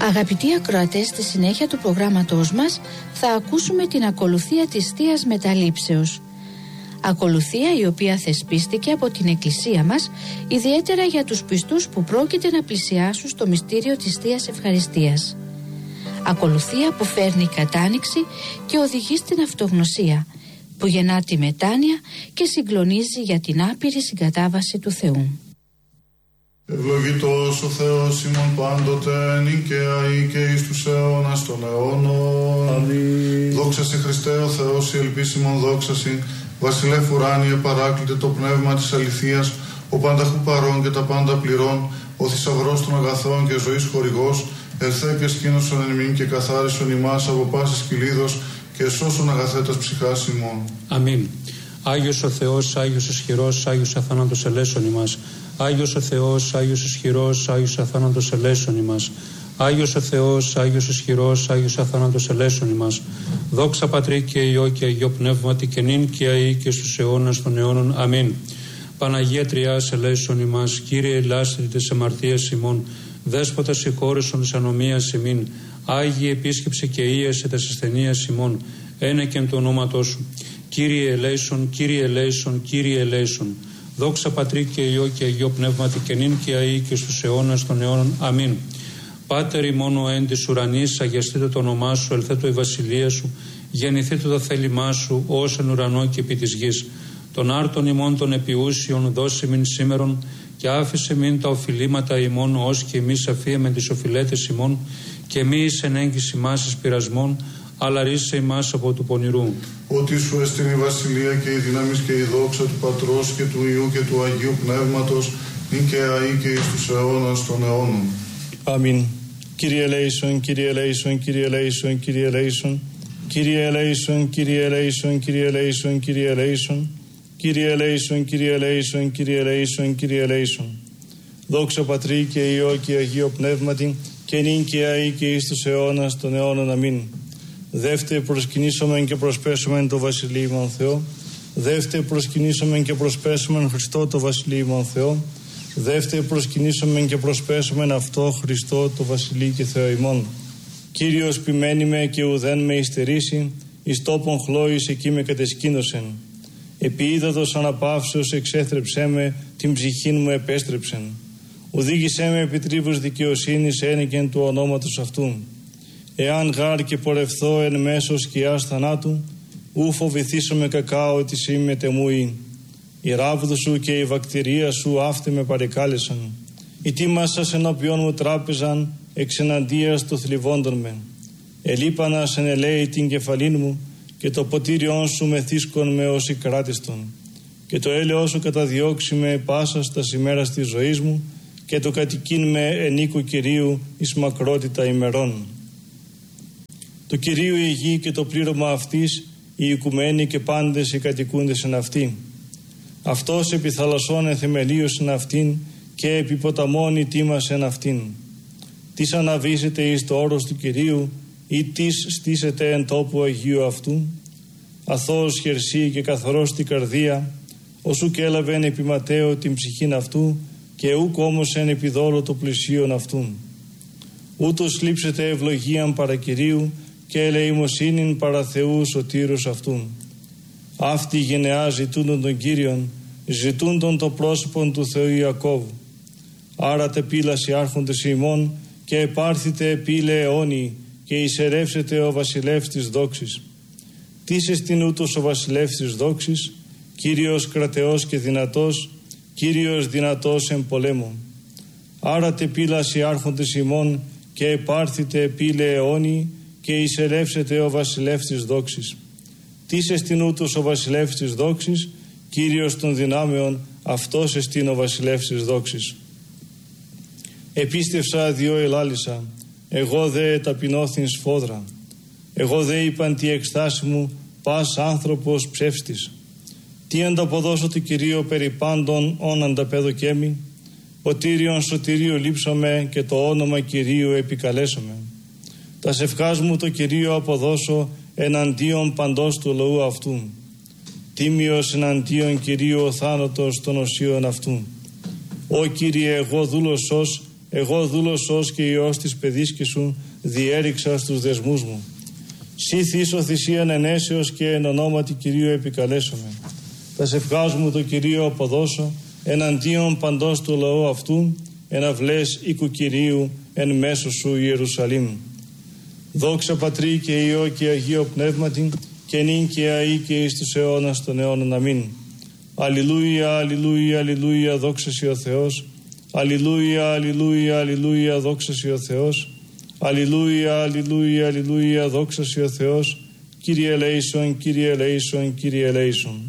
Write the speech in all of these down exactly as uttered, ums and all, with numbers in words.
Αγαπητοί ακροατές, στη συνέχεια του προγράμματός μας θα ακούσουμε την ακολουθία της Θείας Μεταλήψεως. Ακολουθία η οποία θεσπίστηκε από την Εκκλησία μας, ιδιαίτερα για τους πιστούς που πρόκειται να πλησιάσουν στο μυστήριο της Θείας Ευχαριστίας. Ακολουθία που φέρνει κατάνοιξη και οδηγεί στην αυτογνωσία, που γεννά τη μετάνοια και συγκλονίζει για την άπειρη συγκατάβαση του Θεού. Ευλογητός ο Θεός ημών πάντοτε, νικαία ή και εις τους αιώνας των αιώνων. Αμήν. Δόξα σε Χριστέ ο Θεός, η ελπίσιμον δόξα σε, βασιλεύ ουράνιε παράκλητε το πνεύμα της αληθείας, ο πανταχού παρών και τα πάντα πληρών, ο θησαυρός των αγαθών και ζωής χορηγός, ελθέ και σκήνωσον εν ημίν και καθάρισον ημάς από πάσης κυλίδος και σώσον αγαθέτας ψυχάς ημών. Αμήν. Άγιος ο Θεός, Άγιος ισχυρός, Άγιος αθάνατος ελέσον ημάς. Άγιος ο Θεός, Άγιος ισχυρός, Άγιος αθάνατος ελέσον ημάς. Άγιος ο Θεός, Άγιος ισχυρός, Άγιος αθάνατος ελέσον ημάς. Δόξα Πατρί και Υιό και Αγιό Πνεύματι και νυν και αεί και στους αιώνας των αιώνων. Αμήν. Παναγία Τριάς ελέσον ημάς. Κύριε ελάστητε τες αμαρτίες ημών. Δέσποτα συγχώρεσον της ανομίας ημίν. Άγιοι επίσκεψε και ίεσε τες ασθενείας ημών. Ένεκεν το ονόματό σου. Κύριε ελέησον, Κύριε ελέησον, Κύριε ελέησον. Δόξα Πατρί και Υιό και Αγιό Πνεύματι και νυν και αεί και στους αιώνας των αιώνων. Αμήν. Πάτερ ημών ο εν της ουρανής, αγιαστείτε το όνομά σου, ελθέτω η βασιλεία σου, γεννηθείτε το θέλημά σου, ως εν ουρανό και επί της γης. Των άρτων ημών των επιούσιων δώσε μην σήμερον και άφησε μην τα οφειλήματα ημών, ως και εμείς αφίεμεν τις οφειλέτες ημών, και μη εις εν έγκυση μας εις πειρασμών, αλλά ρίσε ημάς από του πονηρού. Ότι σου εστιν η βασιλεία και η δύναμις και η δόξα του Πατρός και του Υιού και του Αγίου Πνεύματος, νυν και αεί και εις τους αιώνας των αιώνων. Αμήν. Κύριε ελέησον, Κύριε ελέησον, Κύριε ελέησον, Κύριε ελέησον, Κύριε ελέησον, Κύριε ελέησον, Κύριε ελέησον, Κύριε ελέησον, Κύριε ελέησον, Κύριε ελέησον, Κύριε ελέησον, Κύριε ελέησον. Δόξα Πατρί και Υιό και Αγίο Πνεύματι, και νυν και αεί και εις τους αιώνας των αιώνων. Αμήν. Δεύτε προσκυνήσομεν και προσπέσομεν το Βασιλείημον Θεό. Δεύτε προσκυνήσομεν και προσπέσομεν Χριστό το Βασιλείημον Θεό. Δεύτε προσκυνήσομεν και προσπέσομεν αυτό Χριστό το Βασιλεί και Θεό ημών. Κύριος ποιμένη με και ουδέν με υστερήσει, εις τόπον χλώης εκεί με κατεσκήνωσεν. Επί ύδατος αναπαύσεως εξέθρεψέ με, την ψυχήν μου επέστρεψεν. Οδήγησέ με επί τρίβους δικαιοσύνης ένεκεν του ονόματος αυτού. Εάν γάρ και πορευθώ εν μέσω σκιάς θανάτου, ου φοβηθήσω με κακά ότι σύ με τεμούει. Η ράβδου σου και η βακτηρία σου αύτη με παρεκάλεσαν. Οι τίμασας ενώπιον μου τράπεζαν εξ εναντίας του θλιβόντων με. Ελείπανας εν ελέη την κεφαλήν μου και το ποτήριόν σου με θύσκον με ως κράτιστον. Και το έλεος σου καταδιώξει με πάσα στα ημέρας της ζωής μου και το κατοικίν με εν οίκου Κυρίου εις μακρότητα ημερών. Το Κυρίου η γη και το πλήρωμα αυτής, οι οικουμένοι και πάντες οι κατοικούντες εν αυτή. Αυτός επί θαλασσών εθεμελίωσεν αυτήν και επί ποταμών η τίμας εν αυτήν. Τις αναβήσετε εις το όρος του Κυρίου ή τις στήσετε εν τόπου Αγίου αυτού. Αθώος χερσί και καθαρός την καρδία, οσού και έλαβεν επί Ματέο την ψυχήν αυτού και ούκ όμως εν επιδόλο το πλησίον αυτού. Ούτως λείψετε ευλογίαν παρά Κυρίου και ελεημοσύνην παρά Θεού σωτήρους αυτού. Αυτοί γενεά ζητούντον τον Κύριον, ζητούντον το πρόσωπον του Θεού Ιακώβου. Άρα τε πύλαση άρχοντες ημών και επάρθητε πύλε αιώνιοι και εισερεύσετε ο βασιλεύς της δόξης. Τις εστιν ούτως ο βασιλεύς της δόξης, Κύριος κρατεός και δυνατός, Κύριος δυνατός εν πολέμο. Άρα τε πύλαση άρχοντες ημών και επάρθητε πύλε αιώνιοι και εισερεύσετε ο βασιλεύς της δόξης. Τις εστιν ούτως ο βασιλεύς της δόξης, Κύριος των δυνάμεων, αυτός εστιν ο βασιλεύς της δόξης. Επίστευσα διό ελάλησα, εγώ δε ταπεινώθην σφόδρα. Εγώ δε είπαν τη εκστάση μου, πας άνθρωπος ψεύστης. Τι ανταποδώσω του Κυρίου περί πάντων όν ανταπέδοκέμι, ποτήριον σωτηρίου λείψομαι και το όνομα Κυρίου επικαλέσομαι. Τα σευχάς μου το Κυρίο αποδώσω εναντίον παντός του λαού αυτού. Τίμιος εναντίον Κυρίου ο θάνατος των οσίων αυτού. Ω Κύριε, εγώ δούλος ως εγώ δούλος ως και Υιός της παιδίσκης σου, διέριξα στους δεσμούς μου. Σύ θύσω θυσίαν ενέσεως και εν ονόματι Κυρίου επικαλέσομαι. Τα σευχάς μου το Κυρίο αποδώσω, εναντίον παντός του λαού αυτού, εν αυλές οίκου Κυρίου, εν μέσω σου Ιερουσαλήμ. Δόξα Πατρί και Υιό και Αγίο Πνεύματι, και νυν και αεί και εις τους αιώνας των αιώνων. Αμήν. Αλληλούια, αλληλούια, αλληλούια, δόξα σοι ο Θεός. Αλληλούια, αλληλούια, αλληλούια, δόξα σοι ο Θεός. Αλληλούια, αλληλούια, αλληλούια, δόξα σοι ο Θεός. Κύριε ελέησον, Κύριε ελέησον, Κύριε ελέησον.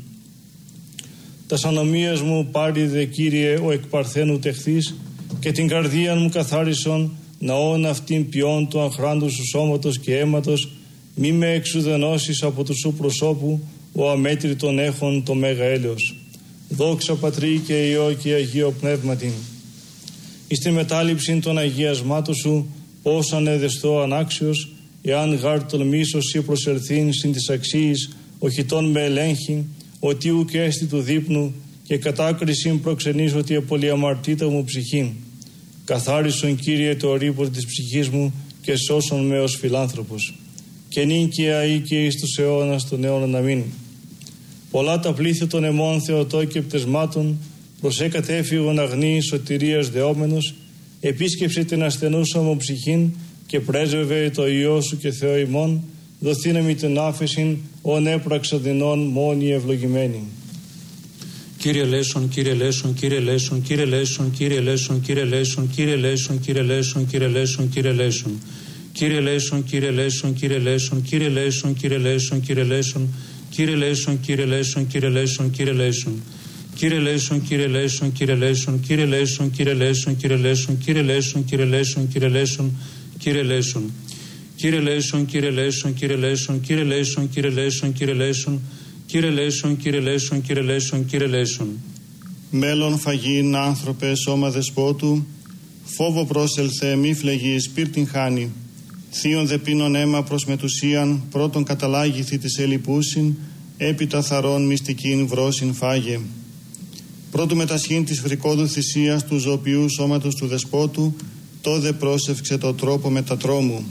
Τας ανομίας μου πάριδε, Κύριε, ο εκ παρθένου τεχθείς, και την καρδία μου καθάρισον, ναών αυτήν ποιών του αχράντου σου σώματος και αίματος, μη με εξουδενώσεις από του σου προσώπου, ο αμέτρητον έχων το μέγα έλεος. Δόξα Πατρί και Υιό και Αγίο Πνεύματι. Εις τη μετάληψη των αγιασμάτων σου, πώς ανεδεστώ ανάξιος, εάν γάρ τολμήσω σύ προσελθήν συν της αξίης, οχιτών με ελέγχει, ότι ουκ έστι του δείπνου, και κατάκρισιν προξενείς ότι επολιαμαρτήτα μου ψυχήν. Καθάρισον, Κύριε, το ρήπο της ψυχής μου και σώσον με ως φιλάνθρωπος. Και νυν και αεί και εις τους αιώνας των αιώνων. Αμήν. Πολλά τα πλήθη των αιμών Θεοτό και πτεσμάτων, προς έκατέφυγον αγνή σωτηρίας δεόμενος, επίσκεψε την ασθενούσα μου ψυχήν και πρέσβευε το Υιό σου και Θεό ημών, δοθήνε την άφεσιν, ον έπραξα δεινών μόνοι ευλογημένοι. Κύριε Λέσον, Κύριε Λέσον, Κύριε Λέσον, Κύριε Λέσον, Κύριε Λέσον, Κύριε Λέσον, Κύριε Λέσον, Κύριε Λέσον, Κύριε Λέσον, Κύριε Λέσον. Κύριε Λέσον, Κύριε Λέσον, Κύριε Λέσον, Κύριε Λέσον, Κύριε Λέσον, Κύριε Λέσον, Κύριε Λέσον, Κύριε Λέσον, Κύριε Λέσον, Κύριε Λέσον. Κύριε Λέσον, Κύριε Λέσον, Κύριε Λέσον, Κύριε Λέσον, Κύριε Λέσον, Κύριε Λέσον, Κύριε Λέσον, Κύριε Λέσον, Κύριε Λέσον, Κύριε Λέσον. Κύριε Λέσον, Κύριε Λέσον, Κύριε Λέσον, Κύριε Λέσον, Κύριε Λέσον, Κύριε Λέσον, Κύριε Λέσον, Κύριε Λέσον, Κύριε Λέσον, Κύριε Λέσον. Μέλλον φαγήν άνθρωπε σώμα δεσπότου, φόβο πρόσελθε μη φλεγείς πύρτην χάνει. Θείον δε πίνον αίμα προς μετουσίαν, πρώτον καταλάγηθη της ελιπούσιν, έπειτα θαρών μυστικήν βρόσιν φάγε. Πρώτου μετασχήν της φρικόδου θυσίας του ζωοποιού σώματος του δεσπότου, τόδε πρόσευξε το τρόπο μετατρόμου.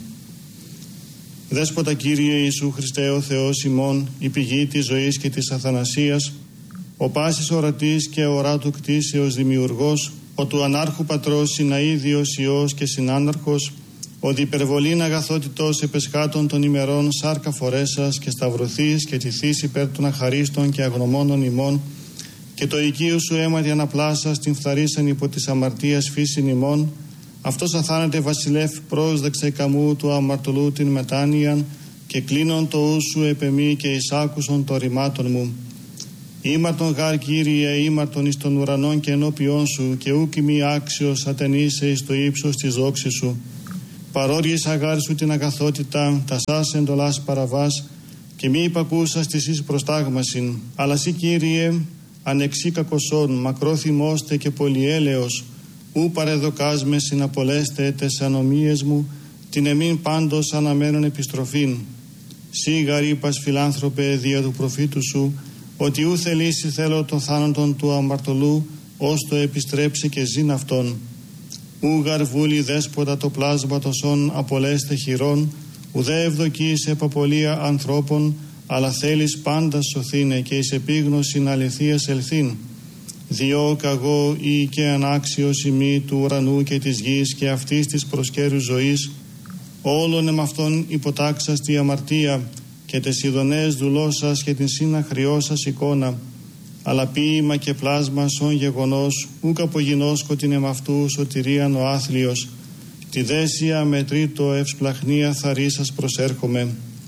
Δέσποτα Κύριε Ιησού Χριστέ ο Θεός ημών, η πηγή της ζωής και της αθανασίας, ο πάσης ορατής και οράτου κτίσεως δημιουργός, ο του ανάρχου πατρός συναίδιος Υιός και συνάναρχος, ο διπερβολήν αγαθότητος επεσχάτων των ημερών σάρκα φορέσας και σταυρωθείς και τηθείς υπέρ των αχαρίστων και αγνωμόνων ημών, και το οικείο σου αίματι αναπλάσα στην φθαρίσαν υπό της αμαρτίας φύσιν ημών, αυτός αθάνατε βασιλεύ πρόσδεξε καμού του αμαρτωλού την μετάνοιαν, και κλείνον το ου σου επεμή και εισάκουσον το ρημάτων μου. Ήμαρτον γάρ Κύριε, ήμαρτον εις των ουρανών και ενώπιόν σου, και ούκ μη άξιος ατενείσαι εις το ύψος της δόξης σου. Παρόριες αγάρ σου την αγαθότητα, τα σας εντολάς παραβάς, και μη υπακούσας της εις προστάγμασιν. Αλλά σύ Κύριε, ανεξή κακοσόν, μακρόθυμώστε και πολυέλεος, ου παρεδοκάς με συναπολέστε τες ανομίες μου, την εμήν πάντως αναμένων επιστροφήν. Σύ γαρύπας φιλάνθρωπε δια του προφήτου σου, ότι ου θελήσει θέλω των θάνατον του αμαρτωλού, ως το επιστρέψει και ζήν αυτόν. Ου γαρβούλη δέσποτα το πλάσμα τοσών απολέστε χειρών, ουδέ ευδοκείς επαπολία ανθρώπων, αλλά θέλεις πάντα σωθήνε και εις επίγνωσιν αληθείας ελθήν. Διό καγώ ή και ανάξιος ημί του ουρανού και της γης και αυτής της προσκέρου ζωής, όλων εμ' αυτών υποτάξας τη αμαρτία και τες ειδονές δουλώσας και την συναχριώσας εικόνα, αλλά ποίημα και πλάσμα σον γεγονός, ούκ απογινώσκω την εμ' αυτού σωτηρίαν ο άθλιος, τη δέσια με τρίτο ευσπλαχνία θαρίσας προσέρχομαι.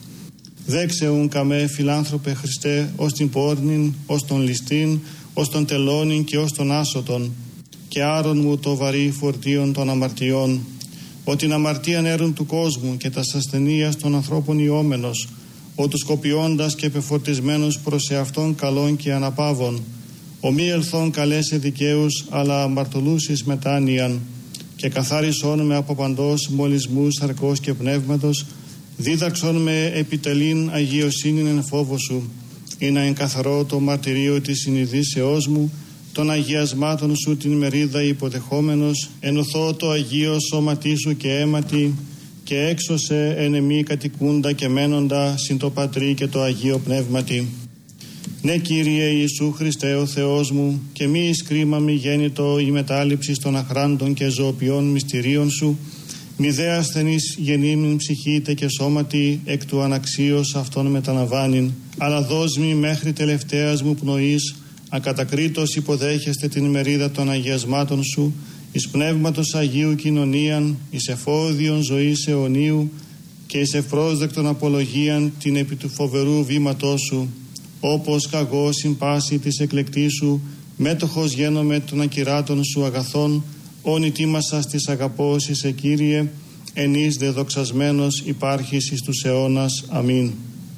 Δέξε ουν καμέ φιλάνθρωπε Χριστέ, ως την πόρνην, ως τον ληστήν, ως τον τελώνην και ως τον άσωτον, και άρον μου το βαρύ φορτίον των αμαρτιών, ότι την αμαρτίαν έρουν του κόσμου και τας ασθενείας των ανθρώπων ιόμενος, ο τους κοπιώντας και πεφορτισμένους προς εαυτόν καλών και αναπαύων, ο μη ελθόν καλέσε δικαίους, αλλά αμαρτωλούς εις μετάνοιαν, και καθάρισόν με από παντός μολυσμούς σαρκός και πνεύματος, δίδαξον με επιτελήν αγιοσύνην εν φόβο σου, ή να εγκαθαρώ το μαρτυρίο της συνειδήσεώς μου, των αγιασμάτων σου την μερίδα υποδεχόμενος, ενωθώ το Αγίο σώματί σου και αίματι, και έξωσε εν εμή κατοικούντα και μένοντα συν το Πατρί και το Αγίο Πνεύματι. Ναι, Κύριε Ιησού Χριστέ ο Θεός μου, και μη εις κρίμα μη γέννητο η μετάληψη των αχράντων και ζωοποιών μυστηρίων σου, μη δε ασθενής γεννήμην ψυχήτε και σώματι εκ του αναξίως αυτών μεταλαμβάνειν, αλλά δώσ' μη μέχρι τελευταίας μου πνοής, ακατακρίτως υποδέχεστε την μερίδα των αγιασμάτων σου, εις πνεύματος Αγίου κοινωνίαν, εις εφόδιον ζωής αιωνίου και εις ευπρόσδεκτον απολογίαν την επί του φοβερού βήματός σου, όπως καγώ συμπάση της εκλεκτής σου, μέτοχος γένομαι των ακυράτων σου αγαθών, όνει τίμασα στις αγαπώσεις σε Κύριε, εν εις δε δοξασμένος υπάρχεις εις τους αιώνας. Αμήν.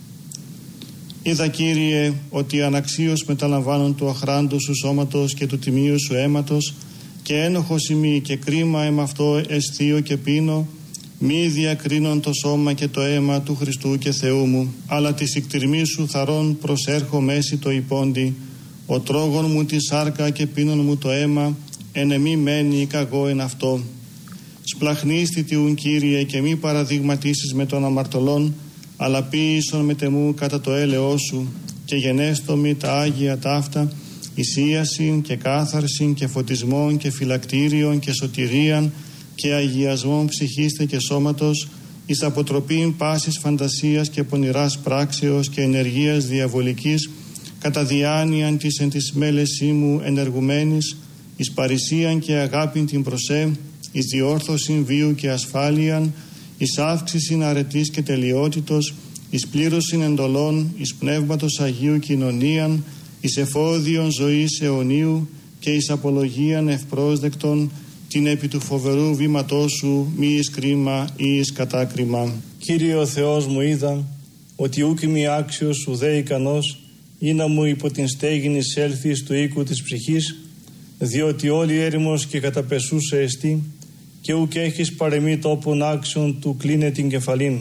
Είδα, Κύριε, ότι αναξίως μεταλαμβάνουν του αχράντου σου σώματος και του τιμίου σου αίματος, και ένοχος ημί και κρίμα εμ' αυτό αισθείο και πίνω, μη διακρίνον το σώμα και το αίμα του Χριστού και Θεού μου, αλλά τη ικτηρμή σου θαρών προσέρχω μέση το υπόντι, ο τρόγων μου τη σάρκα και πίνων μου το αίμα, εν εμή μένει καγώ εν αυτό. Σπλαχνίστη τιούν, Κύριε, και μη παραδειγματίσεις με των αμαρτωλών, αλλά ποίησον με τεμού κατά το έλεό σου, και γενέστομη τα Άγια ταύτα, εισίασιν και κάθαρσιν και φωτισμόν και φυλακτήριον και σωτηρίαν και αγιασμόν ψυχίστε και σώματος, εις αποτροπήν πάσης φαντασίας και πονηράς πράξεως και ενεργείας διαβολικής, κατά διάνοιαν της εν της μέλεσή μου ενεργουμένης, εις παρησίαν και αγάπην την προσέ, εις διόρθωσιν βίου και ασφάλειαν, εις αύξησιν αρετής και τελειότητος, εις πλήρωσιν εντολών, εις πνεύματος Αγίου κοινωνίαν, εις εφόδιον ζωής αιωνίου και εις απολογίαν ευπρόσδεκτον, την επί του φοβερού βήματός σου μη εις κρίμα ή εις κατάκριμα. Κύριε ο Θεός μου, είδα ότι ούκ είμαι άξιος ουδέ ικανός ή να μου υπό την στέγην εισέλθεις του οίκου της ψυχής, διότι όλη έρημος και καταπεσούσε εστί, και ούκ έχεις παρεμή τόπον άξιον του κλείνε την κεφαλήν.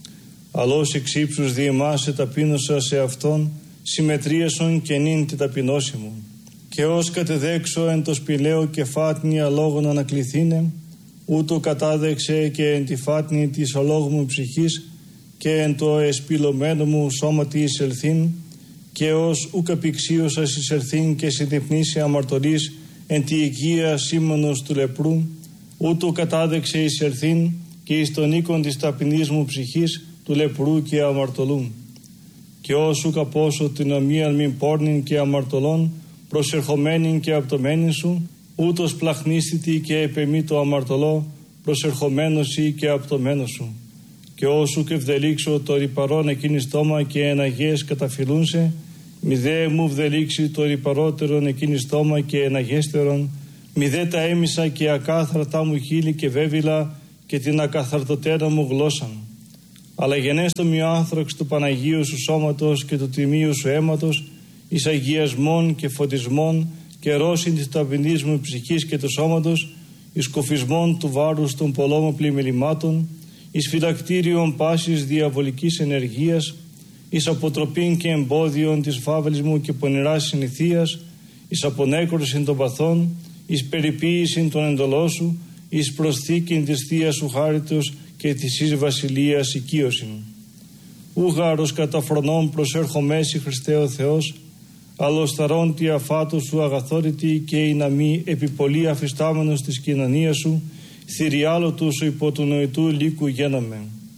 Αλλώς εξ ύψους διεμάσαι ταπείνωσα σε αυτόν, συμμετρίασον και νυν τη ταπεινώση μου. Και ως κατεδέξω εν το σπηλαίο και φάτνη αλόγων ανακληθήνε, ούτω κατάδεξε και εν τη φάτνη της αλόγου μου ψυχής και εν το εσπηλωμένο μου σώματι εισελθήν, και ως ουκ απηξίωσας εισελθήν και συντυπνήσει αμαρτωλής εν τη οικία σήμανος του λεπρού, ούτω κατάδεξε εισελθήν και εις τον οίκον της ταπεινής μου ψυχής του λεπρού και αμαρτωλού. Και ως ουκ απώσω την ομοίαν μην πόρνην και αμαρτωλών, προσερχομένην και απτωμένην σου, ούτως πλαχνίστητη και επεμή το αμαρτωλό, προσερχομένος ή και απτωμένος σου. Και όσου και βδελίξω το ρυπαρόν εκείνη στόμα και εν αγίες καταφυλούνσε, μη δε μου βδελίξει το ρυπαρότερον εκείνη στόμα και εν αγέστερον, μη δε τα έμισα και ακάθαρτα μου χείλη και βέβυλα και την ακαθαρτοτέρα μου γλώσσαν. Αλλά γενέστο μη άνθραξ του Παναγίου σου σώματος και του τιμίου σου αίματος, εις αγιασμών και φωτισμών και ρώσιν της ταπεινής μου ψυχής και του σώματος, εις σκοφισμών του βάρους των πολλών πλημμυρημάτων, εις φυλακτήριον πάσης διαβολικής ενεργείας, εις αποτροπήν και εμπόδιον της φαύλης μου και πονηράς συνηθίας, εις απονέκρωσιν των παθών, εις περιποίησιν των εντολών σου, εις προσθήκην της θείας σου χάριτος και της εις βασιλείας οικείωσιν. Ούγαρος κατά φρονών προσέρχομέσι Χριστέ ο Θεός, αλλοσταρών τη αφάτου σου αγαθόρητη και η να μη επιπολή αφιστάμενος της κοινωνίας σου, θηριάλο του σου υπό του νοητού λύκου γέναμε.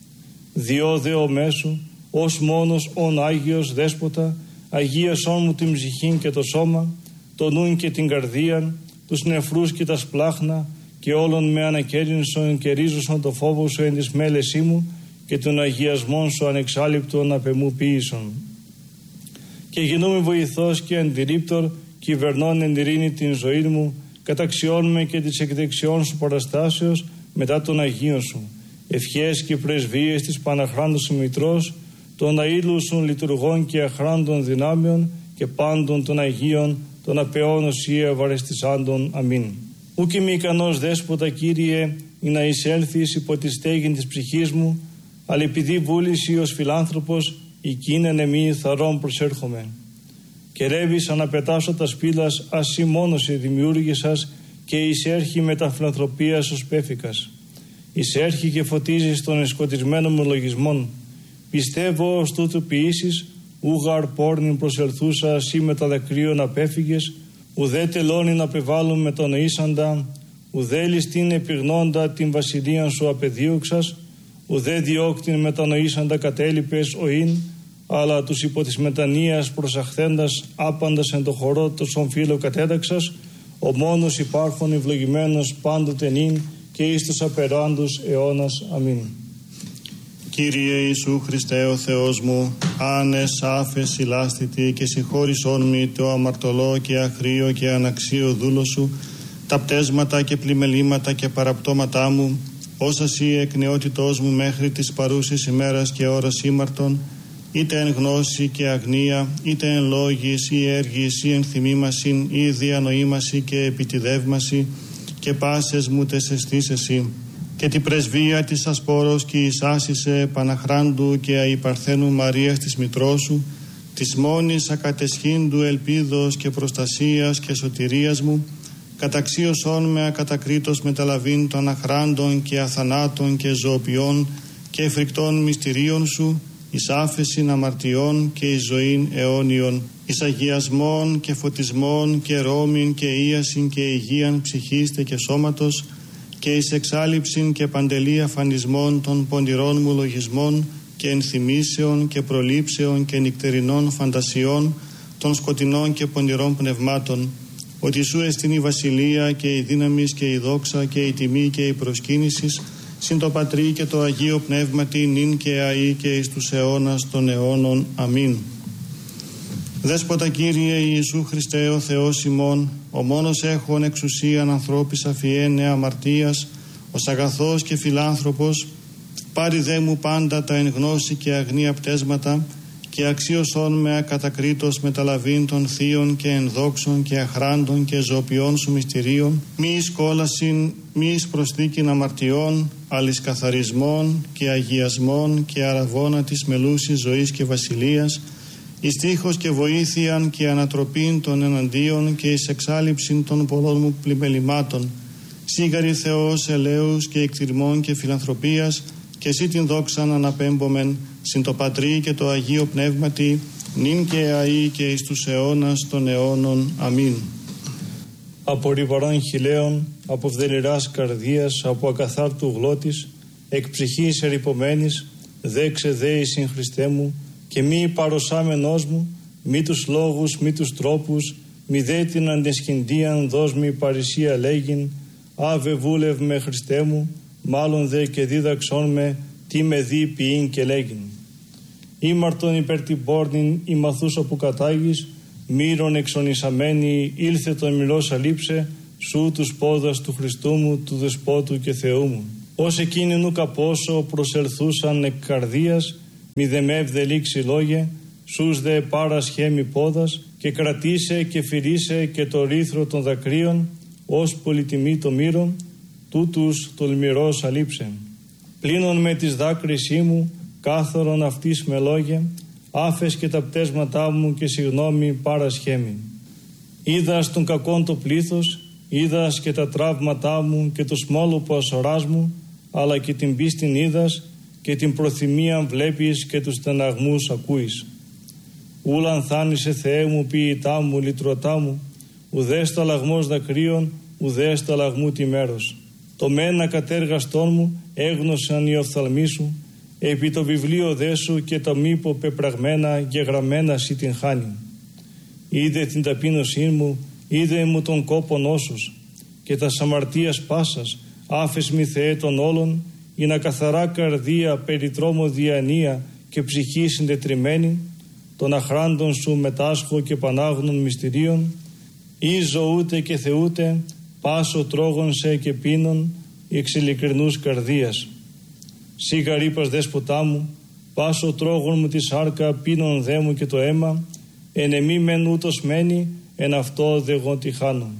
Διό δε ο μέσου, ως μόνος ον Άγιος Δέσποτα, αγίασόν μου την ψυχήν και το σώμα, το νουν και την καρδίαν, τους νεφρούς και τα σπλάχνα, και όλων με ανακέλυνσον και ρίζωσον το φόβο σου εν της μέλεσή μου και των αγιασμών σου ανεξάλληπτον απεμού ποιήσον. Και γινούμε βοηθός και αντιρρύπτορ, κυβερνών εν ειρήνη την ζωή μου, καταξιώνουμε και τις εκδεξιών σου παραστάσεως μετά των Αγίων σου. Ευχές και πρεσβείες της Παναχράντος σου Μητρός, των αήλους σου λειτουργών και αχράντων δυνάμεων και πάντων των Αγίων, των απεώνος ή ευαρεστησάντων. Αμήν. Ούκ είμαι ικανός Δέσποτα, Κύριε, ή να εισέλθεις υπό τη στέγην της ψυχής μου, αλλά επειδή βούληση ως φιλάνθρωπος, εκείνεν εμεί θαρών προσέρχομαι. και ρεύεις αναπετάσσοντας πύλας ασύ μόνος η δημιούργησας και εισέρχει με τα φιλανθρωπίας ως πέφικας. Εισέρχει και φωτίζεις των εσκοτισμένων μου λογισμών. Πιστεύω ως τούτου ποιήσεις, ούγαρ πόρνην προσελθούσα ασύ με τα δακρύων απέφυγες, ουδέ τελώνει να πεβάλλουν με τον νοήσαντα, ουδέ ληστήν επιγνώντα την βασιλείαν σου απεδίωξας, ουδέ διώκτην μετανοήσαντα κατέλειπες οήν, αλλά τους υπό της μετανοίας προσαχθέντας άπαντας εν το χορό τόσον φίλο κατέταξας, ο μόνος υπάρχον ευλογημένος πάντοτε νυν και εις τους απεράντους αιώνας. Αμήν. Κύριε Ιησού Χριστέ ο Θεός μου, άνες άφες ηλάστητη και συγχώρησόν μη το αμαρτωλό και αχρίο και αναξίο δούλο σου, τα πτέσματα και πλημελήματα και παραπτώματά μου, όσα σύ εκ νεότητός μου μέχρι της παρούσης ημέρας και ώρας ήμαρτον, είτε εν γνώση και αγνία, είτε εν λόγης ή έργης ή εν θυμήμασιν ή διανοήμαση και επιτιδεύμαση και πάσες μου τες αισθήσεσι, και την πρεσβεία της ασπόρος και εις άσισε Παναχράντου και αϊπαρθένου Μαρίας της μητρός σου, της μόνης ακατεσχύντου ελπίδος και προστασίας και σωτηρίας μου, καταξίωσόν με ακατακρίτως μεταλαβήν των αχράντων και αθανάτων και ζωοποιών και φρικτών μυστηρίων σου, εις άφεσιν αμαρτιών και εις ζωήν αιώνιον, εις αγιασμών και φωτισμών και ρόμην και ίασιν και υγείαν ψυχίστε και σώματος, και εις εξάλληψιν και παντελή αφανισμών των πονηρών μου λογισμών και ενθυμήσεων και προλήψεων και νυκτερινών φαντασιών των σκοτεινών και πονηρών πνευμάτων, ότι σου εστιν η βασιλεία και η δύναμις και η δόξα και η τιμή και η προσκύνησης συν το Πατρί και το Αγίο Πνεύματι νυν και αεί και εις τους αιώνας των αιώνων. Αμήν. Δέσποτα Κύριε Ιησού Χριστέ ο Θεός ημών, ο μόνος έχων εξουσίαν ανθρώπης αφιένε αμαρτίας, ως αγαθός και φιλάνθρωπος, πάρει δε μου πάντα τα εν γνώση και αγνία πτέσματα και αξίωσόν με ακατακρίτως μεταλαβήν των θείων και ενδόξων και αχράντων και ζωοποιών σου μυστηρίων, μη εις κόλασιν, μη εις προσθήκην αμαρτιών, αλης καθαρισμών και αγιασμών και αραβώνα της μελούσης ζωής και βασιλείας, εις τείχος και βοήθειαν και ανατροπήν των εναντίον και εις εξάλληψην των πολλών μου πλημελημάτων, σίγαρη Θεός ελέους και εκτιρμών και φιλανθρωπίας, και εσύ την δόξαν αναπέμπομεν συν το Πατρί και το Αγίο Πνεύματι νυν και αεί και εις τους αιώνας των αιώνων. Αμήν. Από ρηβαρών χιλέων, από βδελιράς καρδίας, από ακαθάρτου γλώτης, εκ ψυχής ερυπωμένης, δέξε δέη συν Χριστέ μου, και μη παροσάμενός μου, μη τους λόγους, μη τους τρόπους, μη δε την αντεσχυντίαν δώσ' μη παρησία λέγειν, άβε βούλευ με Χριστέ μου, μάλλον δε και δίδαξόν με, τι με δει ποιήν και λέγειν. Ήμαρτον υπέρ την πόρνην η μαθούσα που κατάγεις, μύρον εξονισαμένη ήλθε τον μιλός αλείψε, σου τους πόδας του Χριστού μου, του Δεσπότου και Θεού μου. Ως εκείνη νου καπόσο προσελθούσαν εκ καρδίας, μη δε με ευδελίξει λόγε, σούς δε πάρας χέμι πόδας, και κρατήσε και φυρίσε και το ρήθρο των δακρύων, ως πολυτιμή το μύρον, τούτους τολμηρός αλείψε. Πλήνων με τις δάκρυσή μου, κάθαρον αυτής με λόγε, άφες και τα πτέσματά μου και συγνώμη παρασχέμη. Είδας τον κακόν το πλήθος, είδας και τα τραύματά μου και το σμόλο που ασοράς μου, αλλά και την πίστην είδας και την προθυμία βλέπεις και τους στεναγμούς ακούεις. Ούλαν θάνησε Θεέ μου ποιητά μου, λυτρωτά μου, ουδέ σταλαγμός δακρύων, ουδέ σταλαγμού τη μέρος. Το μένα κατέργαστόν μου έγνωσαν οι οφθαλμοί σου, επί το βιβλίο δε σου και τα μήπο πεπραγμένα γεγραμμένα σοι την χάνει. Είδε την ταπείνωσή μου, είδε μου τον κόπον όσους, και τα αμαρτίας πάσας, άφες μη Θεέ των όλων, η να καθαρά καρδία, περιτρόμο διανία και ψυχή συντετριμένη, των αχράντων σου μετάσχω και πανάγνων μυστηρίων, ή ζωούτε και θεούτε, πάσο τρόγων σε και πίνων, εξ ειλικρινούς καρδίας. Σίγα ρήπας δέσποτά μου, πάσο τρόγων μου τη σάρκα, πίνων δε μου και το αίμα, εν εμή μεν ούτως μένει, εν αυτό δε εγώ τη χάνω.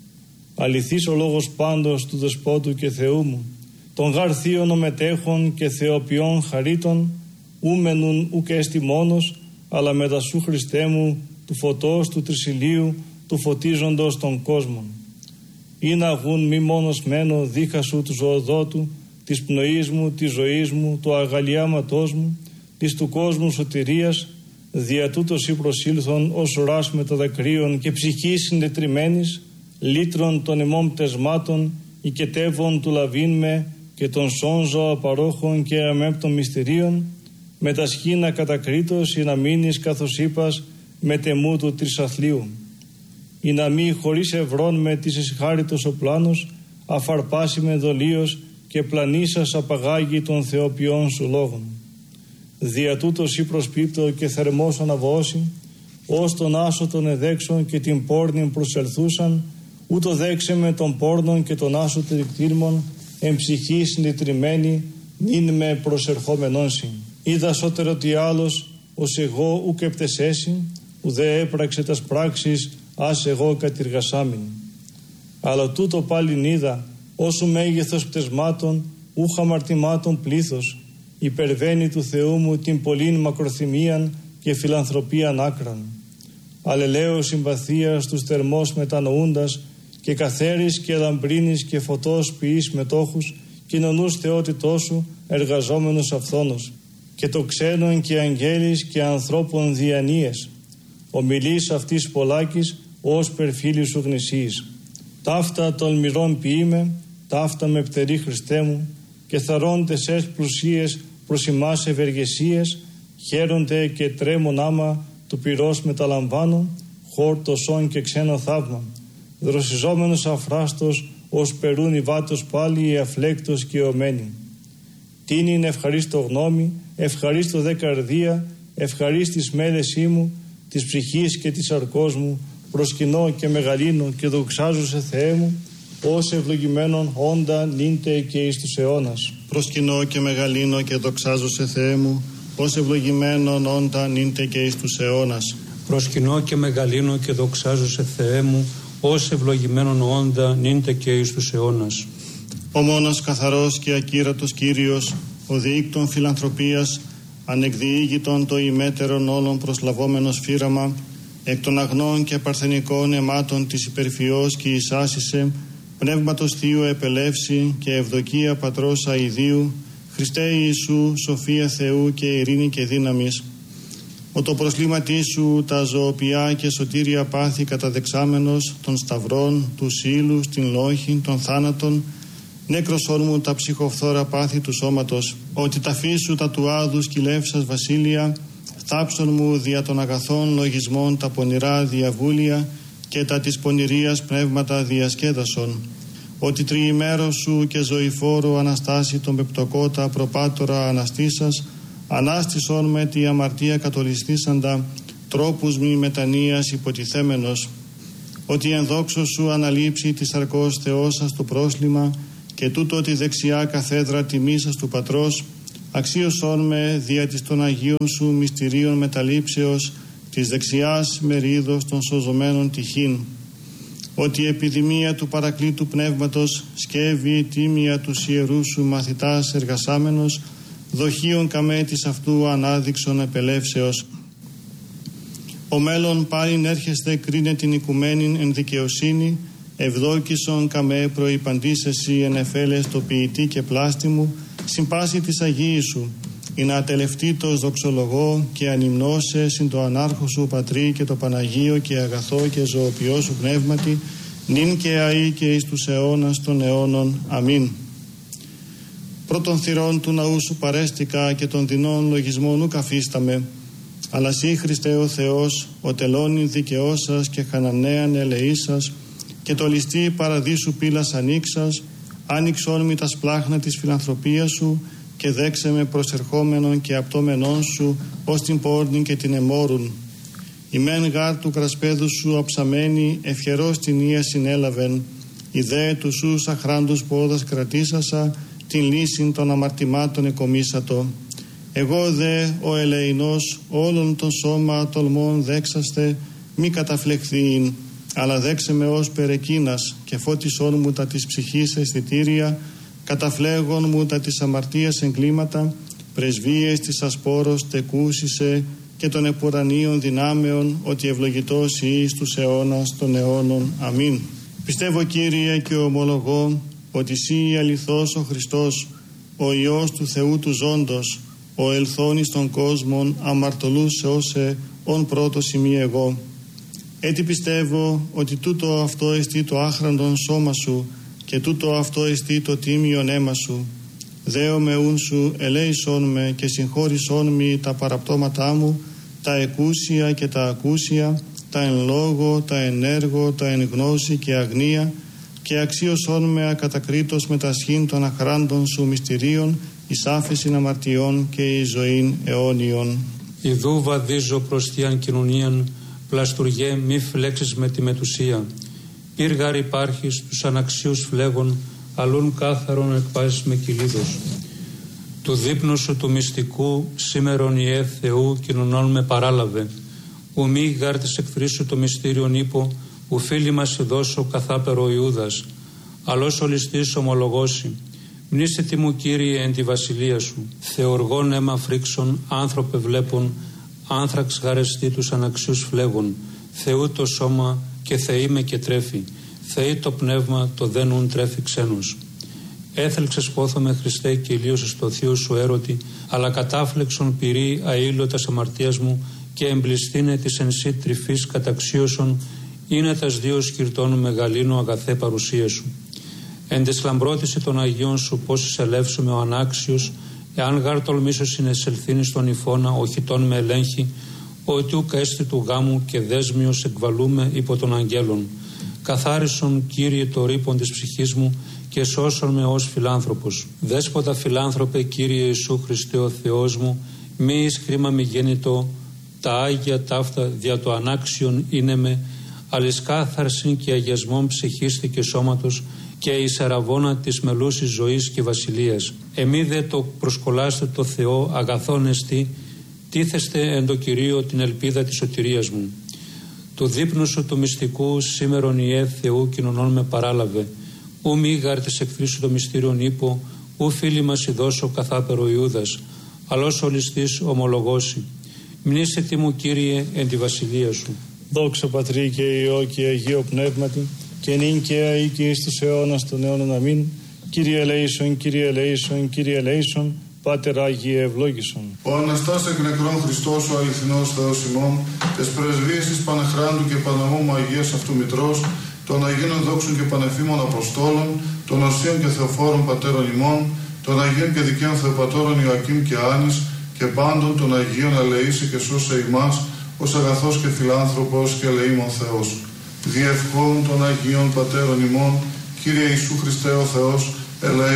Αληθής ο λόγος πάντως του Δεσπότου και Θεού μου, των γαρθίων ομετέχων και θεοποιών χαρίτων, ούμενουν ουκ έστι μόνος, αλλά μετά σου Χριστέ μου, του φωτός του τρισιλίου, του φωτίζοντος των κόσμων. Ή να βγουν μη μόνος μένω δίχα σου του ζωοδότου, της πνοής μου, της ζωής μου, του αγαλιάματός μου, της του κόσμου σωτηρίας, δια τούτος ή προσήλθον ως ουράς με το δακρύον και ψυχής συντετριμένης, λύτρων των ημών πτεσμάτων, οικετεύων του λαβήν με και των σώνζω απαρόχων και αμέπτων μυστηρίων, με τα σχήνα κατακρίτως ή να μείνεις καθώς είπας με τεμού του τρισαθλίου. Ή να μη χωρίς ευρών με της εσχάριτος ο πλάνος, αφαρπάσει με δολίος και πλανήσας απαγάγει των θεοποιών σου λόγων. Δια τούτος ή προσπίπτω και θερμός αναβώσει, ως τον άσο των εδέξων και την πόρνην προσελθούσαν, ούτω δέξε με τον πόρνον και τον άσο τρικτήρμων, εν ψυχή συντετριμένη, νυν με προσερχόμενόνσι. Είδα σώτερο ότι άλλος, ως εγώ ουκ επτεσέσι, ουδέ έπραξε τας πράξεις, ας εγώ κατηργασάμιν. Αλλά τούτο πάλιν είδα, όσου μέγεθος πτεσμάτων, ούχα αμαρτημάτων πλήθος, υπερβαίνει του Θεού μου την πολλήν μακροθυμίαν και φιλανθρωπίαν άκραν. Αλλελέω συμπαθία στους θερμός μετανοούντας και καθαίρης και λαμπρίνης και φωτός ποιής μετόχους, κοινωνούς θεότητός σου εργαζόμενος αυθόνος, και το ξένον και αγγέλης και ανθρώπων διανοίες, ομιλείς αυτής πολλάκης ως περφίλης σου γνησίης. Ταύτα τολμηρών ποιήμε, ταύτα με πτερή Χριστέ μου, και θαρώντες εσ πλουσίες προς ημάς ευεργεσίες, χαίρονται και τρέμον άμα του πυρός μεταλαμβάνω, χόρτωσον και ξένο θαύμα, δροσιζόμενος αφράστος ως περούν η βάτος πάλι η αφλέκτος και ομένη. Τίνη είναι ευχαρίστω γνώμη, ευχαρίστω δε καρδία, ευχαρίστης μέλεσή μου, της ψυχής και της αρκός μου, προσκυνώ και μεγαλύνω και δοξάζω σε Θεέ μου, ως ευλογημένον όντα νύντε και εις τους αιώνας. Προσκυνώ και μεγαλύνω και δοξάζω σε Θεέ μου, ως ευλογημένον όντα νύντε και εις τους αιώνας. Προσκυνώ και μεγαλύνω και δοξάζω σε Θεέ μου, ως ευλογημένον όντα νύντε και εις τους αιώνας. Ο μόνος καθαρός και ακύρατος Κύριος, ο διήκτων φιλανθρωπίας, ανεκδιήγητον το ημέτερον όλων προσλαβόμενος φύραμα, εκ των αγνών και παρθενικών αιμάτων της υπερφυός και εισάσισε, πνεύματος Θείου επελεύσει και ευδοκία Πατρός αηδίου, Χριστέ Ιησού, σοφία Θεού και ειρήνη και δύναμης. Ο το προσλήματί σου τα ζωοποιιά και σωτήρια πάθη καταδεξάμενος των σταυρών, του σύλλου, την λόχη, των θάνατων, νέκροσόν μου τα ψυχοφθόρα πάθη του σώματος, ότι τα φύσου τα του άδου κυλεύσας βασίλεια, θάψον μου δια των αγαθών λογισμών τα πονηρά διαβούλια και τα της πονηρίας πνεύματα διασκέδασον, ότι τριημέρος σου και ζωηφόρο αναστάσει τον πεπτοκότα προπάτορα αναστήσας, ανάστησον με τη αμαρτία κατολιστήσαντα, τρόπους μη μετανοίας υποτιθέμενος, ότι εν δόξω σου αναλείψει της αρκός Θεός σας το πρόσλημα και τούτο τη δεξιά καθέδρα τιμής σας του Πατρός, αξίωσόν με δια της των Αγίων σου μυστηρίων μεταλήψεως της δεξιάς μερίδος των σωζωμένων τυχήν, ότι η επιδημία του παρακλήτου πνεύματος σκεύει τίμια τους ιερούς σου μαθητάς εργασάμενος, δοχείων καμέ της αυτού ανάδειξον επελεύσεως. Ο μέλλον πάλιν έρχεστε κρίνε την οικουμένην εν δικαιοσύνη, ευδόκησον καμέ προϋπαντής εσύ εν εφέλες το ποιητή και πλάστη μου, συμπάση της Αγίης σου, ή να ατελευτήτως δοξολογώ και ανυμνώσε συν το ανάρχο σου Πατρί και το Παναγίο και αγαθό και ζωοποιό σου πνεύματι, νυν και αεί και εις τους αιώνας των αιώνων. Αμήν. Πρώτων θυρών του ναού σου παρέστηκα και των δεινών λογισμών ου καφίσταμε, αλλά σύ Χριστέ ο Θεός, ο τελώνην δικαιός σας και χανανέαν ελεής σας, και το ληστή παραδείσου πύλας ανοίξας, άνοιξόν μη τα σπλάχνα της φιλανθρωπίας σου και δέξε με προσερχόμενον και απτόμενον σου ως την πόρνην και την εμόρουν. Η μεν γάρ του κρασπέδου σου αψαμένη ευχερός την ία συνέλαβεν, η δε του σου σαχράντους πόδας κρατήσασα, την λύσιν των αμαρτημάτων εκομίσατο. Εγώ δε ο ελεηνός όλων των σώμα τολμών δέξαστε, μη καταφλεχθείην, αλλά δέξε με ως περεκίνας και φώτισόν μου τα της ψυχής αισθητήρια, καταφλέγον μου τα της αμαρτίας εγκλήματα, πρεσβείες της ασπόρος τεκούσισε, και των επουρανίων δυνάμεων, ότι ευλογητός εις τους αιώνας των αιώνων. Αμήν. Πιστεύω, Κύριε, και ομολογώ ότι Συ αληθώς ο Χριστός, ο Υιός του Θεού του ζώντος, ο ελθόν εις των κόσμων, αμαρτωλούσε όσε ον πρώτος ημί εγώ. Έτσι πιστεύω ότι τούτο αυτό εστί το άχραντον σώμα σου και τούτο αυτό εστί το τίμιον αίμα σου. Δέομαι ούν σου, ελέησόν με και συγχώρησόν μη τα παραπτώματά μου, τα εκούσια και τα ακούσια, τα εν λόγω, τα εν έργο, τα εν γνώση και αγνία, και αξίωσόν με ακατακρίτως με τα σχήν των αχράντων σου μυστηρίων, εις άφεσιν αμαρτιών και εις ζωήν αιώνιον. Ιδού βαδίζω προς Θείαν κοινωνίαν, πλαστουργέ μη φλέξεις με τη μετουσία. Πύργαρ υπάρχεις τους αναξίους φλέγων, αλλούν κάθαρον εκπάσεις με κυλίδος. Του δείπνου σου του μυστικού, σήμερον Ιε Θεού κοινωνών με παράλαβε. Ου μη γάρ της εχθρής σου το μυστήριον ύπο, ου φίλοι μας δώσω καθάπερο Ιούδας. Αλλός ο ληστής ομολογώσει. Μνήσε τι μου, Κύριε, εν τη βασιλεία σου. Θεοργών αίμα φρίξον, άνθρωπε βλέπουν, άνθραξ γαρεστή τους αναξίους φλέγων. Θεού το σώμα και Θεή με και τρέφει. Θεή το πνεύμα το δένουν τρέφει ξένους. Έθελξες πόθο με Χριστέ και ηλίωσες το θείο σου έρωτη, αλλά κατάφλεξον πυρή αήλωτας αμαρτίας μου και εμπληστήνε της εν σύ τρυφής καταξίωσον, είναι τας δύο σκυρτών μεγαλύνω αγαθέ παρουσία σου. Εν τες λαμπρότηση των Αγίων σου πώς εισελεύσουμε ο ανάξιος, εάν γάρ τολμήσω συνεσελθύνει στον υφώνα, οχητών με ελέγχει, ότι ουκ έστι του γάμου και δέσμιος εκβαλούμε υπό των αγγέλων. Καθάρισον, Κύριε, το ρήπον της ψυχής μου και σώσον με ως φιλάνθρωπος. Δέσποτα φιλάνθρωπε, Κύριε Ιησού Χριστέ ο Θεός μου, μη εις κρίμα μη γέννητο, τα Άγια ταύτα δια το ανάξιον είναι με, αλης κάθαρσιν και αγιασμόν ψυχίστη και σώματος και εις αραβώνα της μελούσης ζωής και βασιλείας. Εμεί δε το προσκολάστε το Θεό αγαθόν εστί, τίθεστε εν το Κυρίω την ελπίδα της σωτηρίας μου. Του δείπνου σου του μυστικού σήμερον Ιε Θεού κοινωνών με παράλαβε. Ου μη γάρ της εχθρής σου το μυστήριον ύπο, ου φίλοι μας ειδώσω καθάπερο Ιούδας, αλλός ο ληστής ομολογώσει. Μνήσε τι μου, Κύριε, εν τη βασιλεία σου. Δόξα Πατρί και Υιό και Αγίο Πνεύματι, και νυν και αεί και εις τους αιώνας των αιώνων. Αμήν. Κύριε ελέησον, Κύριε ελέησον, Κύριε ελέησον, Πάτερ Άγιε ευλόγησον. Ο Αναστάς εκ νεκρών Χριστός, ο αληθινός Θεός ημών, τες πρεσβείες της Πανεχράντου και Παναμόμου Αγίας αυτού Μητρός, των Αγίων δόξων και πανεφήμων Αποστόλων, των Οσίων και Θεοφόρων Πατέρων ημών, των Αγίων και Δικαίων Θεοπατώρων Ιωακήμ και Άνης, και πάντων των Αγίων ελεήσει και σώσε ημάς, ως αγαθός και φιλάνθρωπος και ελεήμων Θεός. Διευκόν των Αγίων Πατέρων ημών, Κύριε Ιησού Χριστέ ο Θεός, ελέη